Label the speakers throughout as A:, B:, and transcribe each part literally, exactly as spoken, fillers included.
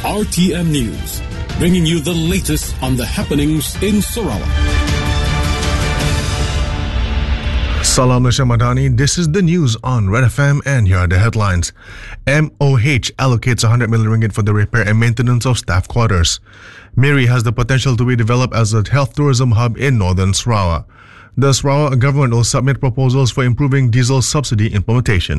A: R T M News, bringing you the latest on the happenings in Sarawak.
B: Salam Malaysia Madani, this is the news on Red F M and here are the headlines. M O H allocates one hundred million ringgit for the repair and maintenance of staff quarters. Miri has the potential to be developed as a health tourism hub in northern Sarawak. The Sarawak government will submit proposals for improving diesel subsidy implementation.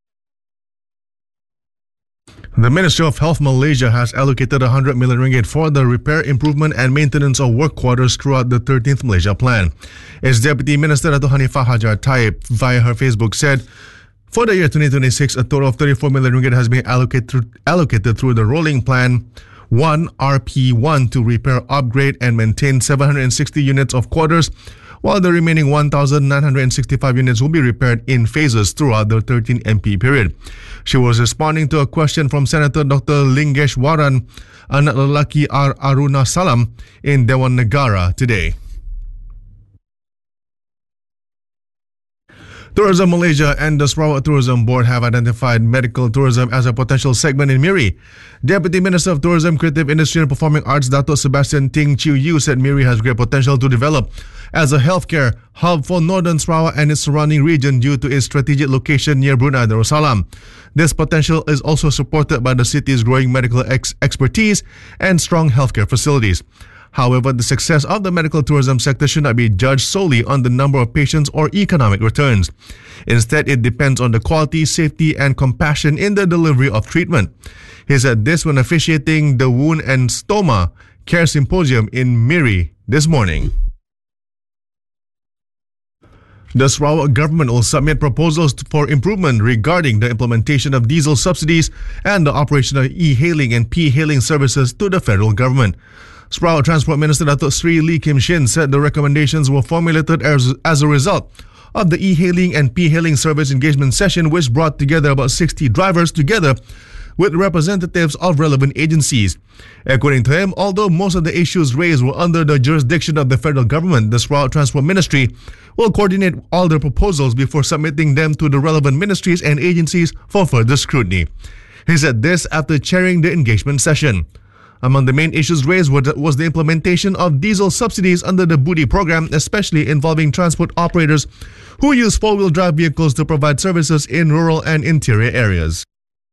B: The Ministry of Health Malaysia has allocated one hundred million ringgit for the repair, improvement and maintenance of work quarters throughout the thirteenth Malaysia Plan. Its Deputy Minister Dato' Hanifah Hajar Taib via her Facebook said, for the year twenty twenty-six, a total of thirty-four million ringgit has been allocated through, allocated through the rolling plan one R P one to repair, upgrade and maintain seven hundred sixty units of quarters, while the remaining one thousand nine hundred sixty-five units will be repaired in phases throughout the thirteen M P period. She was responding to a question from Senator Doctor Lingesh Waran, anak lelaki Ar Aruna Salam, in Dewan Negara today. Tourism Malaysia and the Sarawak Tourism Board have identified medical tourism as a potential segment in Miri. Deputy Minister of Tourism, Creative Industry and Performing Arts, Dato' Sebastian Ting Chiu Yu, said Miri has great potential to develop as a healthcare hub for northern Sarawak and its surrounding region due to its strategic location near Brunei Darussalam. This potential is also supported by the city's growing medical ex- expertise and strong healthcare facilities. However, the success of the medical tourism sector should not be judged solely on the number of patients or economic returns. Instead, it depends on the quality, safety, and compassion in the delivery of treatment. He said this when officiating the Wound and Stoma Care Symposium in Miri this morning. The Sarawak government will submit proposals for improvement regarding the implementation of diesel subsidies and the operation of e-hailing and P-hailing services to the federal government. Sarawak Transport Minister Dato' Sri Lee Kim Shin said the recommendations were formulated as, as a result of the e-hailing and P-hailing service engagement session, which brought together about sixty drivers together with representatives of relevant agencies. According to him, although most of the issues raised were under the jurisdiction of the federal government, the Sarawak Transport Ministry will coordinate all their proposals before submitting them to the relevant ministries and agencies for further scrutiny. He said this after chairing the engagement session. Among the main issues raised was the implementation of diesel subsidies under the Budi program, especially involving transport operators who use four-wheel drive vehicles to provide services in rural and interior areas.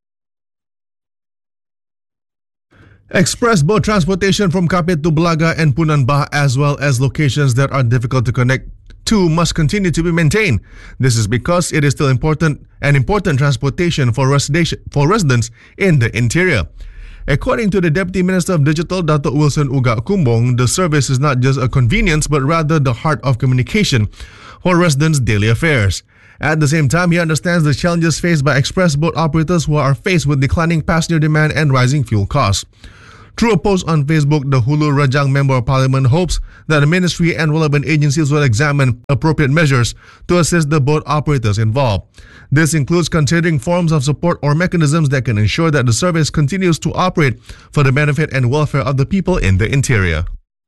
B: Express boat transportation from Kapit to Belaga and Punan Bah, as well as locations that are difficult to connect to, must continue to be maintained. This is because it is still important an important transportation for residential for residents in the interior. According to the Deputy Minister of Digital, Dato' Wilson Ugak Kumbong, the service is not just a convenience but rather the heart of communication for residents' daily affairs. At the same time, he understands the challenges faced by express boat operators who are faced with declining passenger demand and rising fuel costs. Through a post on Facebook, the Hulu Rajang Member of Parliament hopes that the ministry and relevant agencies will examine appropriate measures to assist the boat operators involved. This includes considering forms of support or mechanisms that can ensure that the service continues to operate for the benefit and welfare of the people in the interior.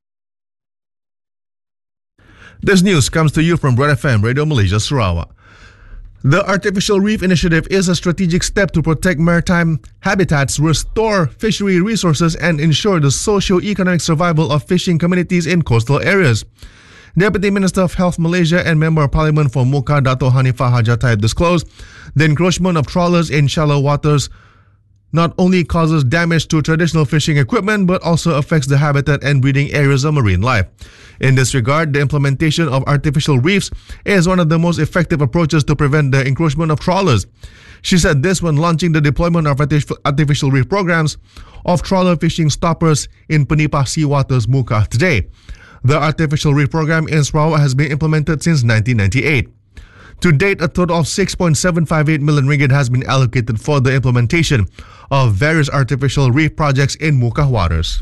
B: This news comes to you from Red F M Radio Malaysia Sarawak. The Artificial Reef Initiative is a strategic step to protect maritime habitats, restore fishery resources, and ensure the socio-economic survival of fishing communities in coastal areas. Deputy Minister of Health Malaysia and Member of Parliament for Muka, Dato' Hanifah Hajar Taib, disclosed the encroachment of trawlers in shallow waters not only causes damage to traditional fishing equipment but also affects the habitat and breeding areas of marine life. In this regard, the implementation of artificial reefs is one of the most effective approaches to prevent the encroachment of trawlers. She said this when launching the deployment of artificial reef programs of trawler fishing stoppers in Penipah Sea Waters, Muka, today. The artificial reef program in Sarawak has been implemented since nineteen ninety-eight. To date, a total of six point seven five eight million ringgit has been allocated for the implementation of various artificial reef projects in Muka waters.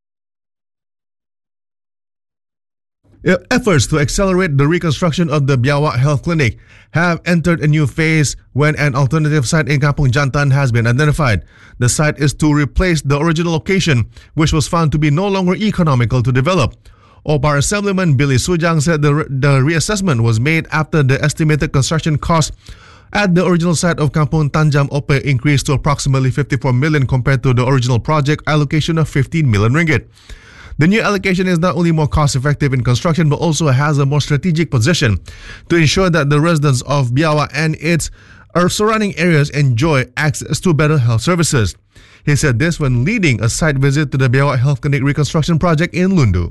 B: Efforts to accelerate the reconstruction of the Biawak Health Clinic have entered a new phase when an alternative site in Kampung Jantan has been identified. The site is to replace the original location, which was found to be no longer economical to develop. O P A R Assemblyman Billy Sujang said the, the reassessment was made after the estimated construction cost at the original site of Kampung Tanjam O P E increased to approximately fifty-four million compared to the original project allocation of fifteen million ringgit. The new allocation is not only more cost-effective in construction but also has a more strategic position to ensure that the residents of Biawak and its surrounding areas enjoy access to better health services. He said this when leading a site visit to the Biawak Health Clinic reconstruction project in Lundu.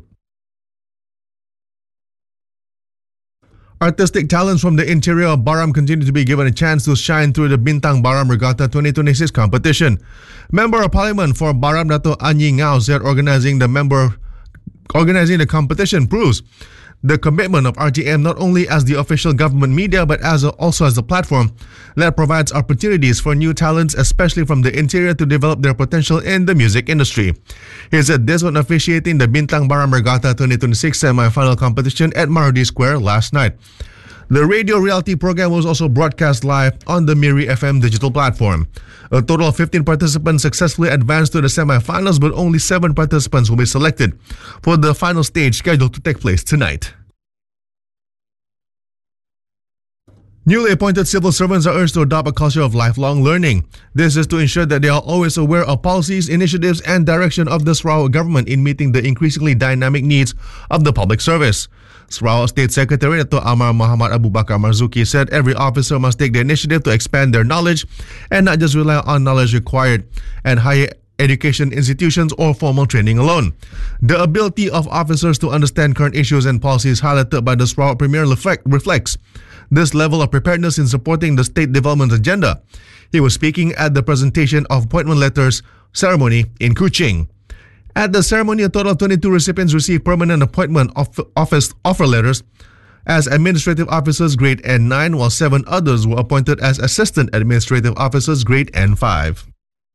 B: Artistic talents from the interior of Baram continue to be given a chance to shine through the Bintang Baram Regatta twenty twenty-six competition. Member of Parliament for Baram, Dato' Anyi Ngao, said organizing the member organizing the competition proves the commitment of R T M not only as the official government media but as a, also as a platform that provides opportunities for new talents, especially from the interior, to develop their potential in the music industry. He said this when officiating the Bintang Baram Regatta twenty twenty-six semi-final competition at Marudi Square last night. The radio reality program was also broadcast live on the Miri F M digital platform. A total of fifteen participants successfully advanced to the semi-finals, but only seven participants will be selected for the final stage scheduled to take place tonight. Newly appointed civil servants are urged to adopt a culture of lifelong learning. This is to ensure that they are always aware of policies, initiatives, and direction of the Sarawak government in meeting the increasingly dynamic needs of the public service. Sarawak State Secretary Dato' Amar Muhammad Abu Bakar Marzuki said every officer must take the initiative to expand their knowledge and not just rely on knowledge acquired at higher education institutions or formal training alone. The ability of officers to understand current issues and policies highlighted by the Sarawak Premier reflect, reflects this level of preparedness in supporting the state development agenda. He was speaking at the presentation of appointment letters ceremony in Kuching. At the ceremony, a total of twenty-two recipients received permanent appointment of office offer letters as administrative officers grade N nine, while seven others were appointed as assistant administrative officers grade N five.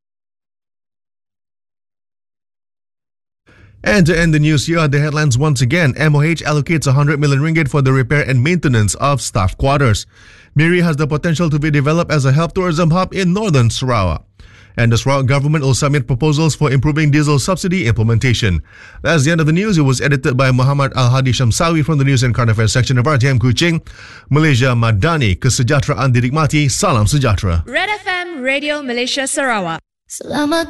B: And to end the news, here are the headlines once again. M O H allocates one hundred million ringgit for the repair and maintenance of staff quarters. Miri has the potential to be developed as a health tourism hub in northern Sarawak. And the Sarawak government will submit proposals for improving diesel subsidy implementation. That's the end of the news. It was edited by Muhammad Al-Hadi Shamsawi from the News and Current Affairs section of R T M Kuching. Malaysia Madani, kesejahteraan didikmati. Salam sejahtera.
C: Red F M Radio Malaysia Sarawak.
D: Selamat